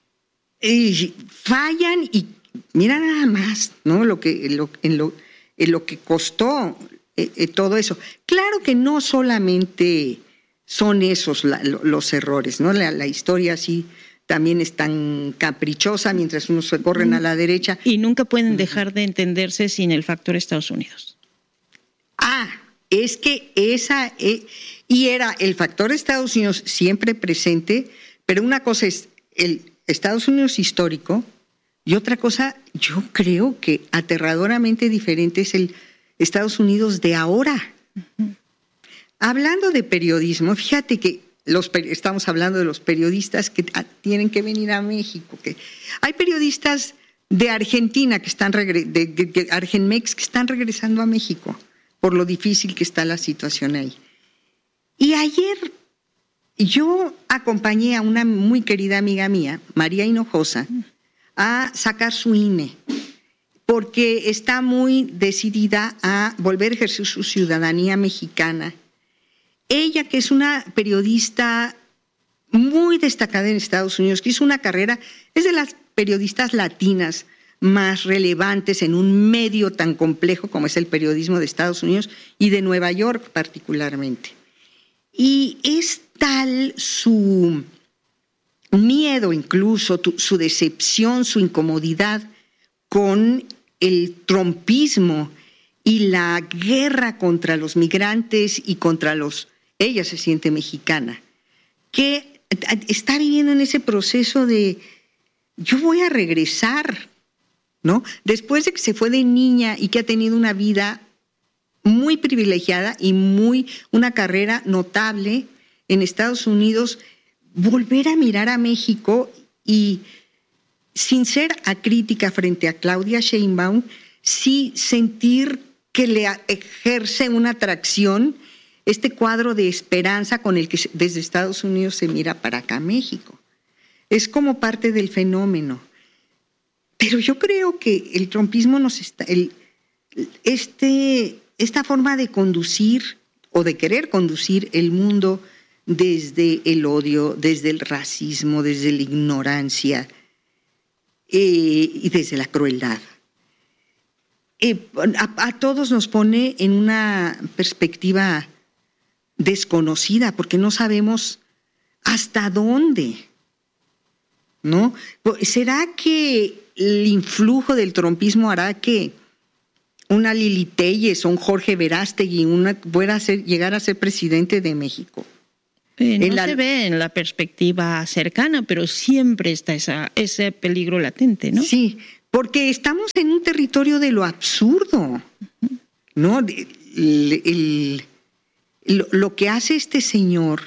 eh, fallan y mira nada más, ¿no? Lo que lo, en lo en lo que costó eh, eh, todo eso. Claro que no solamente son esos la, los errores, ¿no? La, la historia sí también es tan caprichosa mientras unos se corren a la derecha. Y nunca pueden dejar de entenderse sin el factor Estados Unidos. Ah, es que esa, eh, y era el factor Estados Unidos siempre presente, pero una cosa es el Estados Unidos histórico y otra cosa, yo creo que aterradoramente diferente es el Estados Unidos de ahora. Uh-huh. Hablando de periodismo, fíjate que Los, estamos hablando de los periodistas que tienen que venir a México. Que hay periodistas de Argentina que están de, de, de Argenmex que están regresando a México por lo difícil que está la situación ahí. Y ayer yo acompañé a una muy querida amiga mía, María Hinojosa, a sacar su I N E porque está muy decidida a volver a ejercer su ciudadanía mexicana. Ella, que es una periodista muy destacada en Estados Unidos, que hizo una carrera, es de las periodistas latinas más relevantes en un medio tan complejo como es el periodismo de Estados Unidos y de Nueva York particularmente. Y es tal su miedo incluso, su decepción, su incomodidad con el trumpismo y la guerra contra los migrantes y contra los... Ella se siente mexicana, que está viviendo en ese proceso de yo voy a regresar, ¿no? Después de que se fue de niña y que ha tenido una vida muy privilegiada y muy una carrera notable en Estados Unidos, volver a mirar a México y sin ser acrítica frente a Claudia Sheinbaum, sí sentir que le ejerce una atracción este cuadro de esperanza con el que desde Estados Unidos se mira para acá México. Es como parte del fenómeno. Pero yo creo que el trumpismo nos está... El, este, esta forma de conducir o de querer conducir el mundo desde el odio, desde el racismo, desde la ignorancia eh, y desde la crueldad. Eh, a, a todos nos pone en una perspectiva desconocida, porque no sabemos hasta dónde, ¿no? ¿Será que el influjo del trumpismo hará que una Lili Téllez o un Jorge Verástegui una, pueda ser, llegar a ser presidente de México. Eh, no la, se ve en la perspectiva cercana, pero siempre está esa, ese peligro latente, ¿no? Sí, porque estamos en un territorio de lo absurdo, ¿no? El, el, el, lo que hace este señor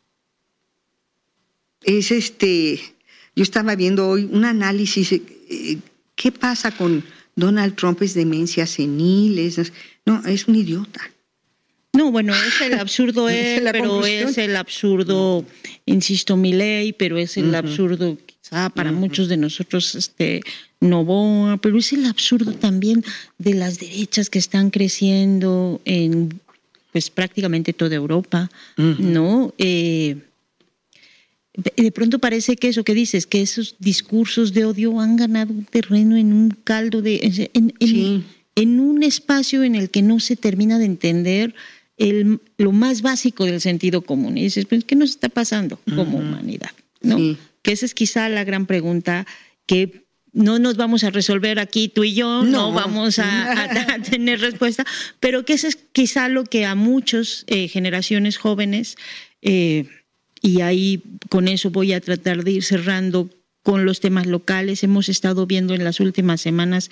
es este... Yo estaba viendo hoy un análisis, eh, ¿qué pasa con Donald Trump? ¿Es demencia senil? Es, no, es un idiota. No, bueno, es el absurdo él, pero conclusión. Es el absurdo, insisto, Milei, pero es el uh-huh. absurdo quizá para uh-huh. muchos de nosotros, este, Noboa, pero es el absurdo también de las derechas que están creciendo en, pues, prácticamente toda Europa, uh-huh. ¿no? Eh, de pronto parece que eso que dices, que esos discursos de odio han ganado un terreno en un caldo de, en, en, sí. en un espacio en el que no se termina de entender El, lo más básico del sentido común. Y dices, ¿qué nos está pasando como uh-huh. humanidad? ¿No? Sí. Que esa es quizá la gran pregunta que no nos vamos a resolver aquí tú y yo, no, no vamos a, a, a tener respuesta, pero que eso es quizá lo que a muchas eh, generaciones jóvenes, eh, y ahí con eso voy a tratar de ir cerrando con los temas locales, hemos estado viendo en las últimas semanas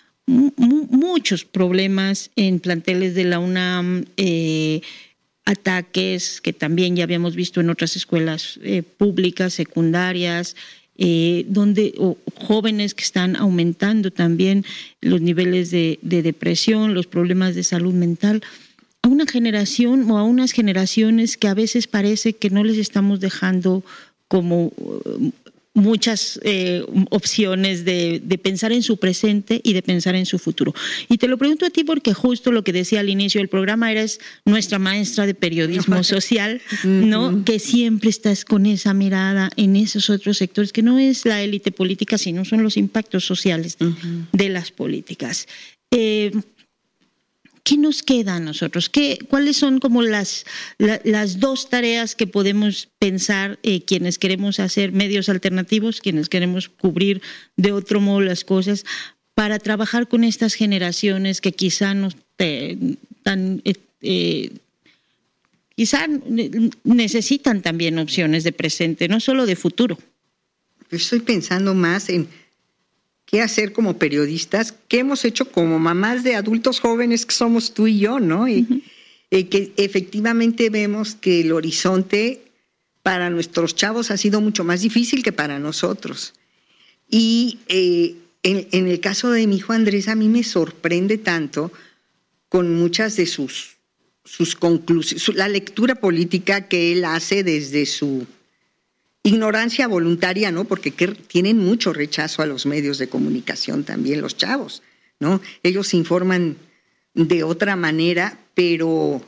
muchos problemas en planteles de la UNAM, eh, ataques que también ya habíamos visto en otras escuelas eh, públicas, secundarias, eh, donde o jóvenes que están aumentando también los niveles de, de depresión, los problemas de salud mental, a una generación o a unas generaciones que a veces parece que no les estamos dejando como muchas eh, opciones de, de pensar en su presente y de pensar en su futuro. Y te lo pregunto a ti porque justo lo que decía al inicio del programa, eres nuestra maestra de periodismo social, ¿no? Que siempre estás con esa mirada en esos otros sectores, que no es la élite política, sino son los impactos sociales de, uh-huh. de las políticas. Eh, ¿Qué nos queda a nosotros? ¿Qué, ¿Cuáles son como las, la, las dos tareas que podemos pensar eh, quienes queremos hacer medios alternativos, quienes queremos cubrir de otro modo las cosas, para trabajar con estas generaciones que quizá no eh, tan, eh, eh, quizá necesitan también opciones de presente, no solo de futuro? Estoy pensando más en qué hacer como periodistas, qué hemos hecho como mamás de adultos jóvenes que somos tú y yo, ¿no? Y uh-huh. eh, que efectivamente vemos que el horizonte para nuestros chavos ha sido mucho más difícil que para nosotros. Y eh, en, en el caso de mi hijo Andrés, a mí me sorprende tanto con muchas de sus, sus conclusiones, su, la lectura política que él hace desde su ignorancia voluntaria, ¿no? Porque que tienen mucho rechazo a los medios de comunicación también los chavos, ¿no? Ellos se informan de otra manera, pero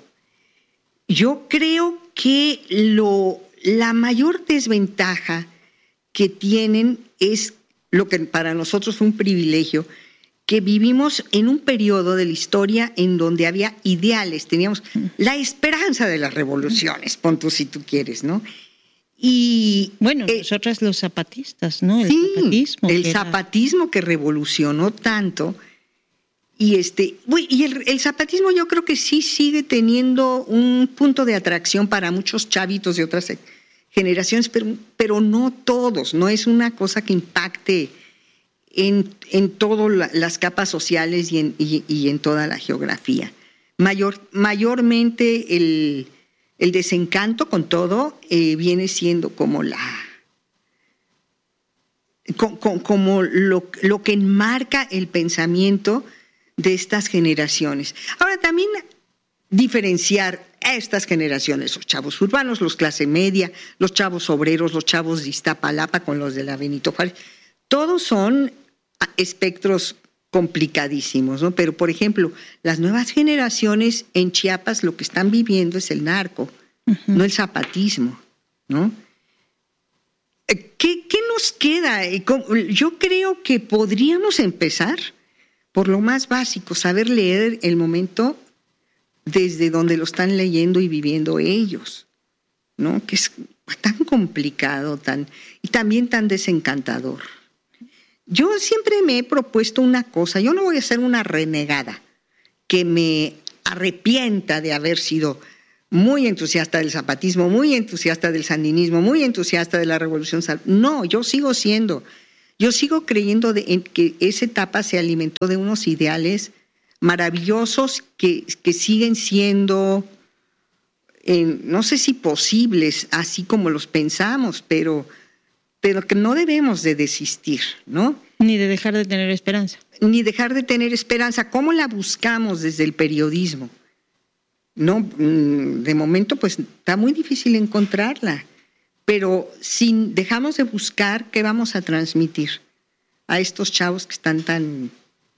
yo creo que lo, la mayor desventaja que tienen es lo que para nosotros fue un privilegio, que vivimos en un periodo de la historia en donde había ideales, teníamos la esperanza de las revoluciones, pon tú si tú quieres, ¿no? Y bueno, eh, nosotras los zapatistas, ¿no? El sí, zapatismo. El que zapatismo era... que revolucionó tanto. Y este, y el, el zapatismo yo creo que sí sigue teniendo un punto de atracción para muchos chavitos de otras generaciones, pero, pero no todos, no es una cosa que impacte en, en todas la, las capas sociales y en, y, y en toda la geografía. Mayor, mayormente el... El desencanto con todo eh, viene siendo como la como, como lo, lo que enmarca el pensamiento de estas generaciones. Ahora también diferenciar a estas generaciones, los chavos urbanos, los clase media, los chavos obreros, los chavos de Iztapalapa con los de la Benito Juárez, todos son espectros complicadísimos, ¿no? Pero, por ejemplo, las nuevas generaciones en Chiapas lo que están viviendo es el narco, uh-huh. no el zapatismo, ¿no? ¿Qué, qué nos queda? Yo creo que podríamos empezar por lo más básico, saber leer el momento desde donde lo están leyendo y viviendo ellos, ¿no? Que es tan complicado tan, y también tan desencantador. Yo siempre me he propuesto una cosa, yo no voy a ser una renegada, que me arrepienta de haber sido muy entusiasta del zapatismo, muy entusiasta del sandinismo, muy entusiasta de la revolución. No, yo sigo siendo, yo sigo creyendo de, en que esa etapa se alimentó de unos ideales maravillosos que, que siguen siendo, eh, no sé si posibles, así como los pensamos, pero, pero que no debemos de desistir, ¿no? Ni de dejar de tener esperanza. Ni dejar de tener esperanza. ¿Cómo la buscamos desde el periodismo? No, de momento pues está muy difícil encontrarla, pero si dejamos de buscar, ¿qué vamos a transmitir a estos chavos que están tan...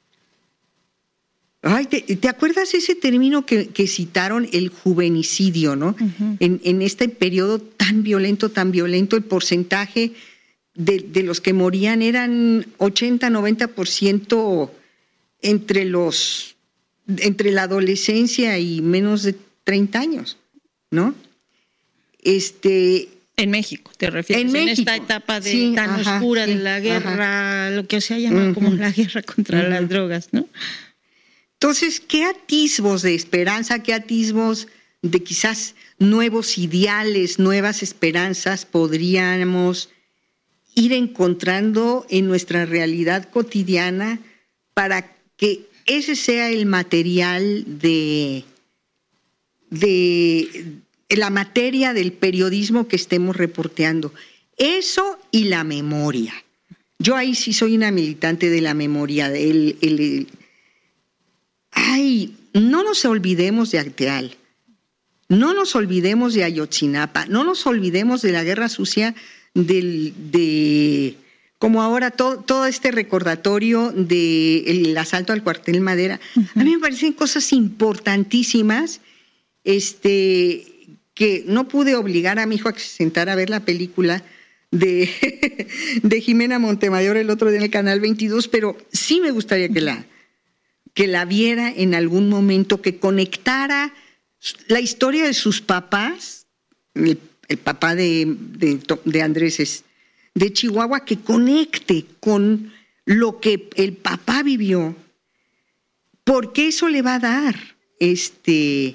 Ay, ¿te, te acuerdas ese término que, que citaron, el juvenicidio, ¿no? Uh-huh. En, en este periodo tan violento, tan violento, el porcentaje de, de los que morían eran ochenta, noventa por ciento entre los... entre la adolescencia y menos de treinta años, ¿no? Este, en México, te refieres, en, en México, esta etapa de, sí, tan ajá, oscura sí, de la guerra, ajá. Lo que se llama uh-huh. como la guerra contra uh-huh. las drogas, ¿no? Entonces, ¿qué atisbos de esperanza, qué atisbos de quizás nuevos ideales, nuevas esperanzas podríamos ir encontrando en nuestra realidad cotidiana para que ese sea el material de, de, de la materia del periodismo que estemos reporteando? Eso y la memoria. Yo ahí sí soy una militante de la memoria. El, el, el, ay, no nos olvidemos de Acteal, no nos olvidemos de Ayotzinapa, no nos olvidemos de la guerra sucia del... de como ahora todo, todo este recordatorio del asalto al cuartel Madera. Uh-huh. A mí me parecen cosas importantísimas, este, que no pude obligar a mi hijo a que se sentara a ver la película de, de Jimena Montemayor el otro día en el Canal veintidós, pero sí me gustaría que la, que la viera en algún momento, que conectara la historia de sus papás, el, el papá de, de, de Andrés es de Chihuahua, que conecte con lo que el papá vivió, porque eso le va a dar, este,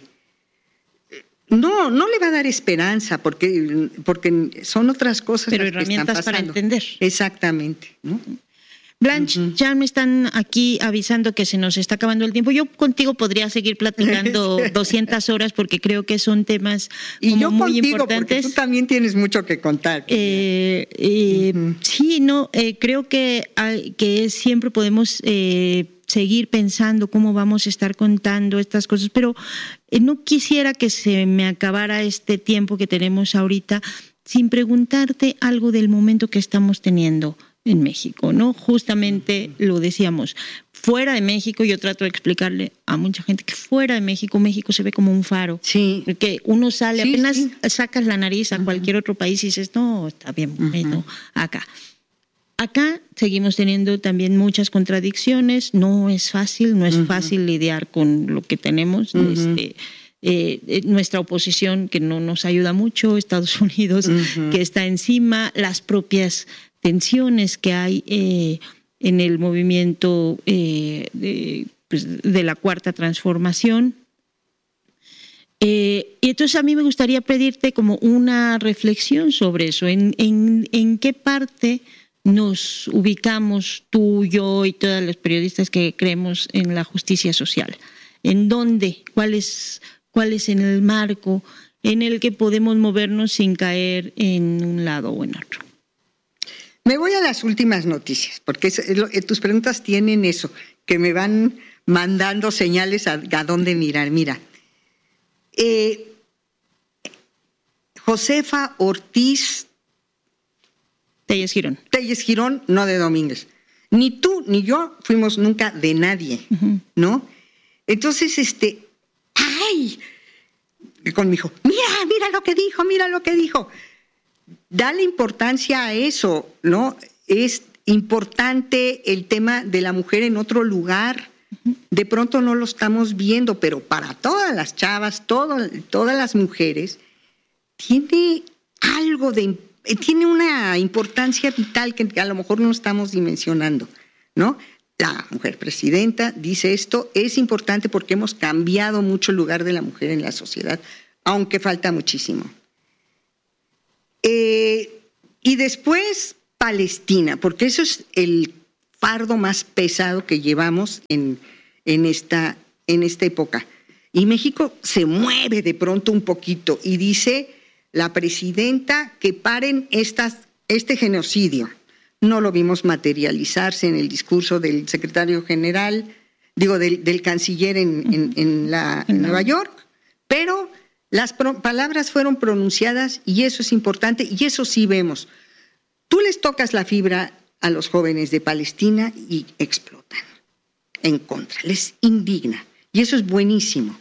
no, no le va a dar esperanza, porque, porque son otras cosas. Pero las herramientas que están pasando. para entender. Exactamente, ¿no? Blanche, uh-huh. ya me están aquí avisando que se nos está acabando el tiempo. Yo contigo podría seguir platicando doscientas horas porque creo que son temas como y yo muy contigo, importantes. Porque tú también tienes mucho que contar. Eh, eh, uh-huh. Sí, no, eh, creo que, hay, que siempre podemos eh, seguir pensando cómo vamos a estar contando estas cosas, pero eh, no quisiera que se me acabara este tiempo que tenemos ahorita sin preguntarte algo del momento que estamos teniendo en México, ¿no? Justamente lo decíamos, fuera de México, yo trato de explicarle a mucha gente que fuera de México, México se ve como un faro. Sí. Que uno sale, sí, apenas sí. sacas la nariz a uh-huh. cualquier otro país y dices, no, está bien bonito, uh-huh. acá. Acá seguimos teniendo también muchas contradicciones, no es fácil, no es uh-huh. fácil lidiar con lo que tenemos, uh-huh. este, eh, nuestra oposición que no nos ayuda mucho, Estados Unidos uh-huh. que está encima, las propias tensiones que hay eh, en el movimiento eh, de, pues, de la Cuarta Transformación. Eh, y entonces a mí me gustaría pedirte como una reflexión sobre eso, en, en, en qué parte nos ubicamos tú, yo y todas las periodistas que creemos en la justicia social, en dónde, cuál es, cuál es en el marco en el que podemos movernos sin caer en un lado o en otro. Me voy a las últimas noticias, porque es, es lo, tus preguntas tienen eso, que me van mandando señales a, a dónde mirar. Mira, eh, Josefa Ortiz Telles Girón. Telles Girón, no de Domínguez. Ni tú ni yo fuimos nunca de nadie, uh-huh. ¿no? Entonces, este, ¡ay! Con mi hijo, mira, mira lo que dijo, mira lo que dijo. Dale importancia a eso, ¿no? Es importante el tema de la mujer en otro lugar. De pronto no lo estamos viendo, pero para todas las chavas, todo, todas las mujeres, tiene algo de, tiene una importancia vital que a lo mejor no estamos dimensionando, ¿no? la mujer presidenta, dice esto, es importante porque hemos cambiado mucho el lugar de la mujer en la sociedad, aunque falta muchísimo. Eh, y después Palestina, porque eso es el fardo más pesado que llevamos en, en, esta, en esta época. Y México se mueve de pronto un poquito y dice la presidenta que paren estas, este genocidio. No lo vimos materializarse en el discurso del secretario general, digo, del, del canciller en, en, en, la, en Nueva York, pero las pro, palabras fueron pronunciadas y eso es importante y eso sí vemos. Tú les tocas la fibra a los jóvenes de Palestina y explotan en contra, les indigna y eso es buenísimo.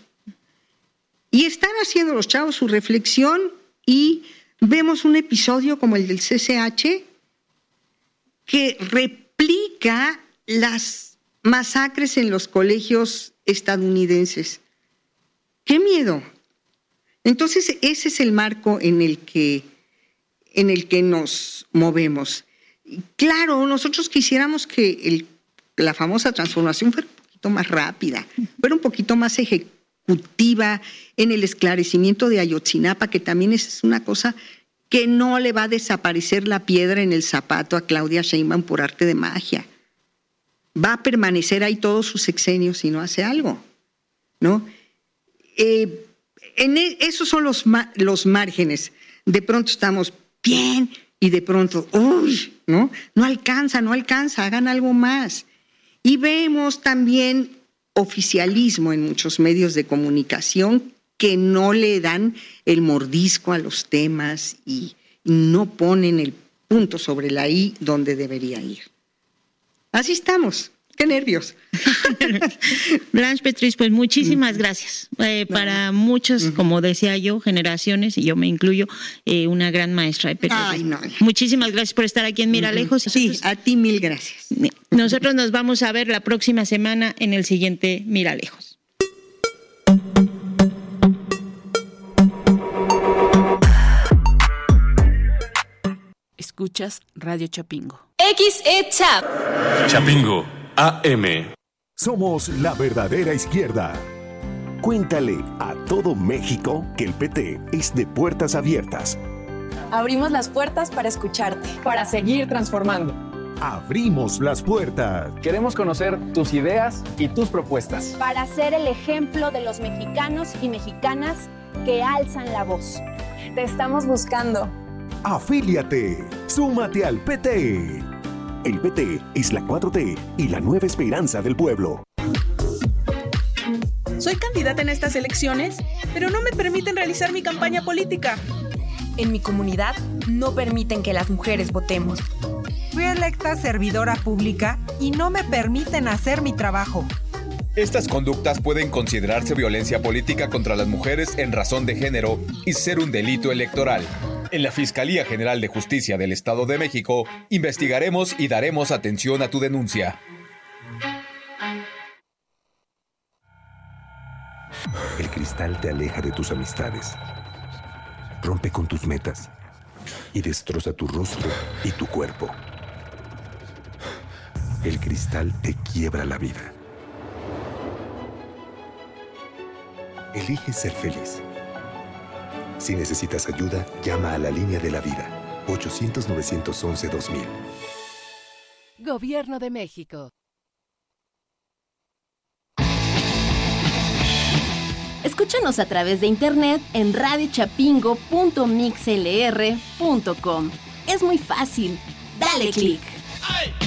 Y están haciendo los chavos su reflexión y vemos un episodio como el del C C H que replica las masacres en los colegios estadounidenses. ¡Qué miedo! Entonces, ese es el marco en el que, en el que nos movemos. Claro, nosotros quisiéramos que el, la famosa transformación fuera un poquito más rápida, fuera un poquito más ejecutiva en el esclarecimiento de Ayotzinapa, que también es una cosa que no le va a desaparecer la piedra en el zapato a Claudia Sheinbaum por arte de magia. Va a permanecer ahí todos sus sexenios si no hace algo, ¿no? Eh, en el, esos son los, los márgenes. De pronto estamos bien y de pronto, uy, ¿no? No alcanza, no alcanza, hagan algo más. Y vemos también oficialismo en muchos medios de comunicación que no le dan el mordisco a los temas y no ponen el punto sobre la I donde debería ir. Así estamos. ¡Qué nervios! Blanche Petriz, pues muchísimas gracias. Eh, para muchos, como decía yo, generaciones, y yo me incluyo, eh, una gran maestra de periodismo. Ay, no. Muchísimas gracias por estar aquí en Miralejos. Sí, a ti mil gracias. Nosotros nos vamos a ver la próxima semana en el siguiente Miralejos. Escuchas Radio Chapingo. X E Chap. Chapingo A M. Somos la verdadera izquierda. Cuéntale a todo México que el P T es de puertas abiertas. Abrimos las puertas para escucharte. Para seguir transformando. Abrimos las puertas. Queremos conocer tus ideas y tus propuestas. Para ser el ejemplo de los mexicanos y mexicanas que alzan la voz. Te estamos buscando. Afíliate. Súmate al P T. El P T es la cuatro T y la nueva esperanza del pueblo. Soy candidata en estas elecciones, pero no me permiten realizar mi campaña política. En mi comunidad no permiten que las mujeres votemos. Fui electa servidora pública y no me permiten hacer mi trabajo. Estas conductas pueden considerarse violencia política contra las mujeres en razón de género y ser un delito electoral. En la Fiscalía General de Justicia del Estado de México, investigaremos y daremos atención a tu denuncia. El cristal te aleja de tus amistades, rompe con tus metas y destroza tu rostro y tu cuerpo. El cristal te quiebra la vida. Elige ser feliz. Si necesitas ayuda, llama a la línea de la vida, ochocientos, novecientos once, dos mil. Gobierno de México. Escúchanos a través de internet en radio chapingo punto mixlr punto com. Es muy fácil. Dale clic.